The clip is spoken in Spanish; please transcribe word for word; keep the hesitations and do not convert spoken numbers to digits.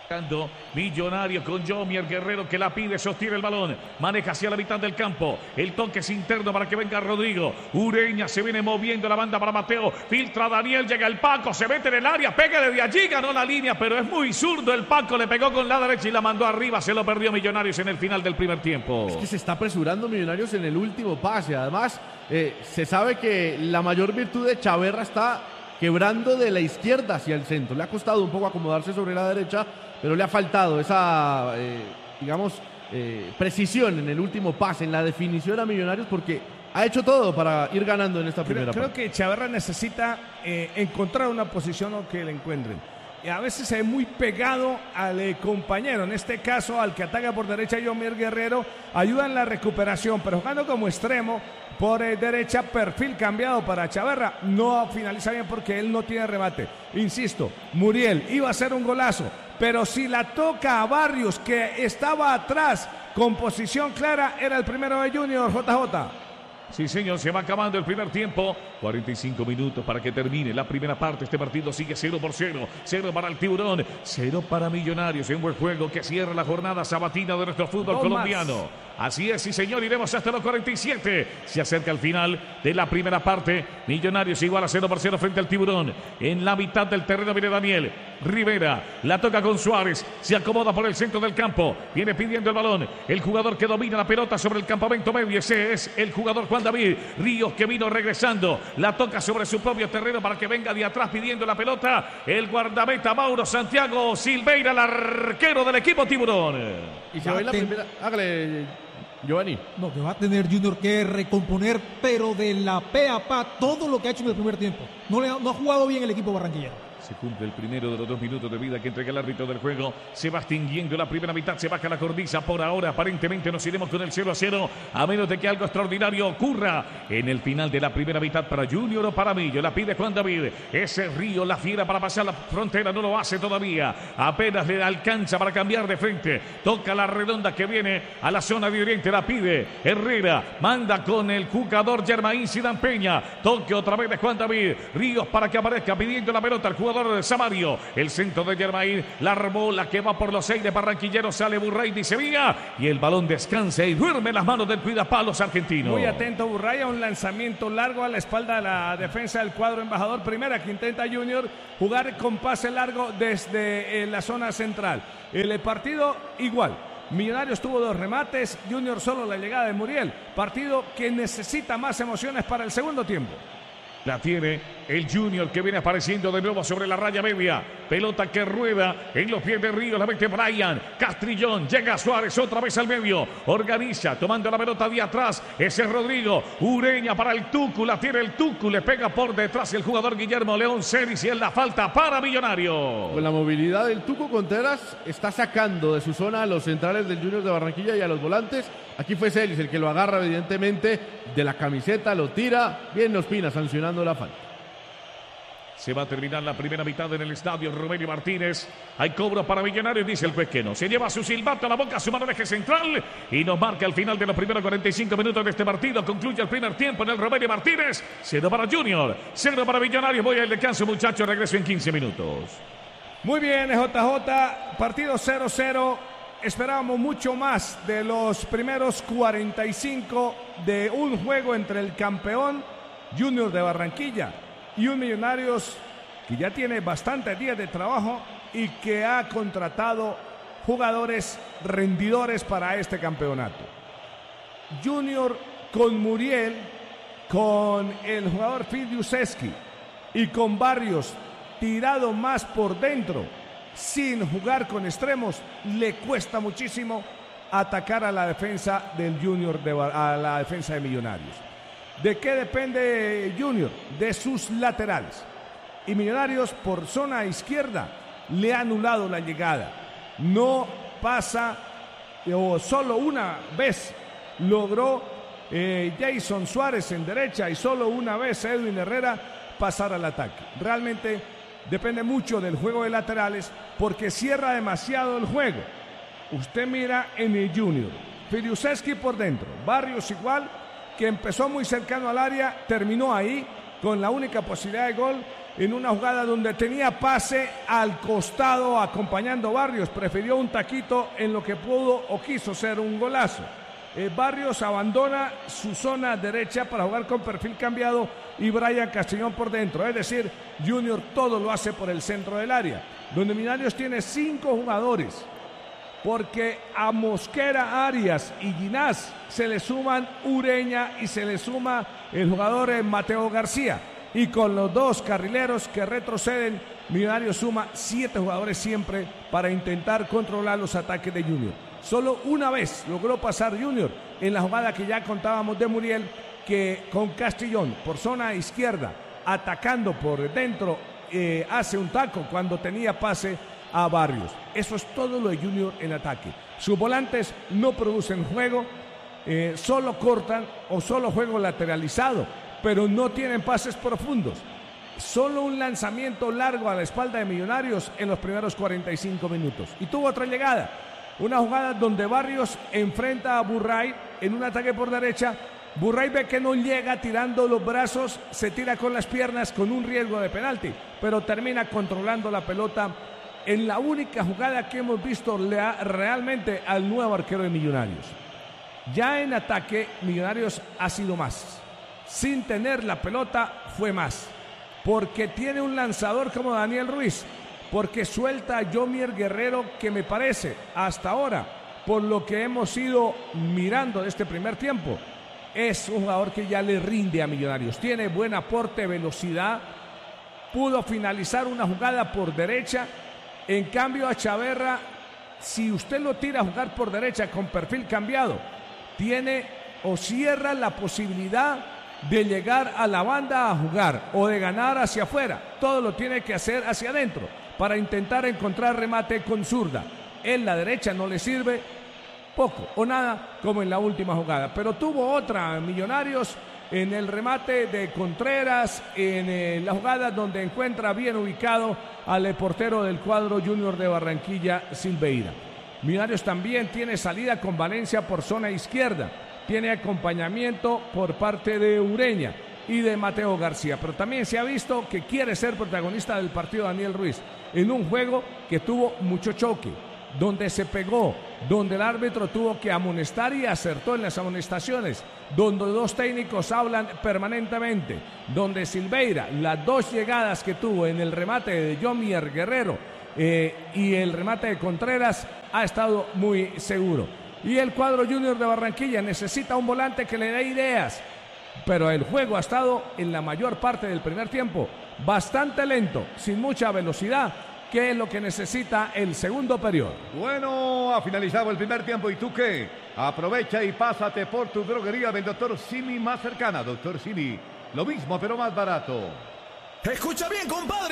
Millonario con Yomier Guerrero que la pide, sostiene el balón, maneja hacia la mitad del campo, el toque es interno para que venga Rodrigo. Ureña se viene moviendo la banda para Mateo, filtra Daniel, llega el Paco, se mete en el área, pega desde allí, ganó la línea, pero es muy zurdo el Paco, le pegó con la derecha y la mandó arriba, se lo perdió Millonarios en el final del primer tiempo. Es que se está apresurando Millonarios en el último pase, además eh, se sabe que la mayor virtud de Chaverra está quebrando de la izquierda hacia el centro, le ha costado un poco acomodarse sobre la derecha, pero le ha faltado esa, eh, digamos, eh, precisión en el último pase, en la definición a Millonarios, porque ha hecho todo para ir ganando en esta primera creo, parte. Creo que Chaverra necesita eh, encontrar una posición o que le encuentren. Y a veces se ve muy pegado al eh, compañero, en este caso al que ataca por derecha Yomier Guerrero, ayuda en la recuperación, pero jugando como extremo por eh, derecha, perfil cambiado para Chaverra, no finaliza bien porque él no tiene remate. Insisto, Muriel iba a hacer un golazo, pero si la toca a Barrios, que estaba atrás con posición clara, era el primero de Junior, J J. Sí, señor, se va acabando el primer tiempo. cuarenta y cinco minutos para que termine la primera parte. Este partido sigue cero por cero. cero para el Tiburón, cero para Millonarios. En buen juego que cierra la jornada sabatina de nuestro fútbol Dos colombiano. Más. Así es, sí, señor. Iremos hasta los cuarenta y siete. Se acerca el final de la primera parte. Millonarios igual a cero por cero frente al Tiburón. En la mitad del terreno viene Daniel Rivera. La toca con Suárez. Se acomoda por el centro del campo. Viene pidiendo el balón. El jugador que domina la pelota sobre el campamento medio. Ese es el jugador Juan David Ríos, que vino regresando. La toca sobre su propio terreno para que venga de atrás pidiendo la pelota. El guardameta Mauro Santiago Silveira, el arquero del equipo Tiburón. Y se va la primera. Hágale, Giovanni. No, que va a tener Junior que recomponer, pero de la pe a pa, todo lo que ha hecho en el primer tiempo. No, le ha, no ha jugado bien el equipo barranquillero. Se cumple el primero de los dos minutos de vida que entrega el árbitro del juego. Se va extinguiendo la primera mitad, se baja la cornisa. Por ahora, aparentemente, nos iremos con el cero a cero, a menos de que algo extraordinario ocurra en el final de la primera mitad para Junior o para Millo. La pide Juan David. Ese Río, la fiera para pasar la frontera, no lo hace todavía. Apenas le alcanza para cambiar de frente. Toca la redonda que viene a la zona de oriente. La pide Herrera. Manda con el jugador Germain Sidán Peña. Toque otra vez de Juan David. Ríos para que aparezca pidiendo la pelota al jugador de Samario, el centro de Germain, la armó, la que va por los aires barranquilleros, sale Burray de Sevilla y el balón descansa y duerme en las manos del cuidapalos argentino. Muy atento Burray a un lanzamiento largo a la espalda de la defensa del cuadro embajador, primera que intenta Junior jugar con pase largo desde eh, la zona central. El partido igual. Millonarios tuvo dos remates, Junior solo la llegada de Muriel, partido que necesita más emociones para el segundo tiempo. La tiene el Junior, que viene apareciendo de nuevo sobre la raya media. Pelota que rueda en los pies de Ríos. La mete Brian Castrillón. Llega Suárez otra vez al medio. Organiza, tomando la pelota de atrás. Ese es Rodrigo. Ureña para el Tucu. La tiene el Tucu. Le pega por detrás el jugador Guillermo León Celis. Y es la falta para Millonario. Con la movilidad del Tucu Contreras está sacando de su zona a los centrales del Junior de Barranquilla y a los volantes. Aquí fue Celis el que lo agarra evidentemente de la camiseta, lo tira. Bien Ospina sancionando la falta. Se va a terminar la primera mitad en el estadio Romelio Martínez. Hay cobro para Millonarios, dice el juez que no. Se lleva su silbato a la boca, su mano en eje central y nos marca el final de los primeros cuarenta y cinco minutos de este partido. Concluye el primer tiempo en el Romelio Martínez. Cero para Junior, cero para Millonarios. Voy al descanso, muchachos. Regreso en quince minutos. Muy bien, J J. Partido cero cero. Esperábamos mucho más de los primeros cuarenta y cinco de un juego entre el campeón Junior de Barranquilla y un Millonarios que ya tiene bastantes días de trabajo y que ha contratado jugadores rendidores para este campeonato. Junior con Muriel, con el jugador Fidiuseski y con Barrios tirado más por dentro, sin jugar con extremos, le cuesta muchísimo atacar a la defensa del Junior, de, a la defensa de Millonarios. ¿De qué depende Junior? De sus laterales. Y Millonarios por zona izquierda le ha anulado la llegada. No pasa, o solo una vez logró eh, Jason Suárez en derecha y solo una vez Edwin Herrera pasar al ataque. Realmente depende mucho del juego de laterales porque cierra demasiado el juego. Usted mira en el Junior, Fidiuseski por dentro, Barrios igual, que empezó muy cercano al área, terminó ahí, con la única posibilidad de gol en una jugada donde tenía pase al costado acompañando Barrios. Prefirió un taquito en lo que pudo o quiso ser un golazo. Eh, Barrios abandona su zona derecha para jugar con perfil cambiado y Brian Castellón por dentro. Es decir, Junior todo lo hace por el centro del área, donde Millonarios tiene cinco jugadores, porque a Mosquera, Arias y Ginás se le suman Ureña y se le suma el jugador eh, Mateo García. Y con los dos carrileros que retroceden, Millonarios suma siete jugadores siempre para intentar controlar los ataques de Junior. Solo una vez logró pasar Junior en la jugada que ya contábamos de Muriel, que con Castellón por zona izquierda, atacando por dentro, eh, hace un taco cuando tenía pase a Barrios. Eso es todo lo de Junior en ataque. Sus volantes no producen juego, eh, solo cortan o solo juego lateralizado, pero no tienen pases profundos. Solo un lanzamiento largo a la espalda de Millonarios en los primeros cuarenta y cinco minutos. Y tuvo otra llegada, una jugada donde Barrios enfrenta a Burray en un ataque por derecha. Burray ve que no llega, tirando los brazos, se tira con las piernas con un riesgo de penalti, pero termina controlando la pelota en la única jugada que hemos visto realmente al nuevo arquero de Millonarios. Ya en ataque, Millonarios ha sido más. Sin tener la pelota fue más, porque tiene un lanzador como Daniel Ruiz, porque suelta a Yomier Guerrero, que me parece hasta ahora, por lo que hemos ido mirando de este primer tiempo, es un jugador que ya le rinde a Millonarios. Tiene buen aporte, velocidad, pudo finalizar una jugada por derecha. En cambio a Chaverra, si usted lo tira a jugar por derecha con perfil cambiado, tiene o cierra la posibilidad de llegar a la banda a jugar o de ganar hacia afuera. Todo lo tiene que hacer hacia adentro para intentar encontrar remate con zurda. En la derecha no le sirve poco o nada, como en la última jugada, pero tuvo otra Millonarios en el remate de Contreras, en eh, la jugada donde encuentra bien ubicado al portero del cuadro Junior de Barranquilla, Silveira. Millonarios también tiene salida con Valencia por zona izquierda, tiene acompañamiento por parte de Ureña y de Mateo García, pero también se ha visto que quiere ser protagonista del partido Daniel Ruiz, en un juego que tuvo mucho choque, donde se pegó, donde el árbitro tuvo que amonestar y acertó en las amonestaciones, donde dos técnicos hablan permanentemente, donde Silveira, las dos llegadas que tuvo en el remate de Yomier Guerrero eh, y el remate de Contreras, ha estado muy seguro. Y el cuadro Junior de Barranquilla necesita un volante que le dé ideas, pero el juego ha estado en la mayor parte del primer tiempo bastante lento, sin mucha velocidad, que es lo que necesita el segundo periodo. Bueno, ha finalizado el primer tiempo. ¿Y tú qué? Aprovecha y pásate por tu droguería del doctor Simi más cercana. doctor Simi, lo mismo pero más barato. Escucha bien, compadre.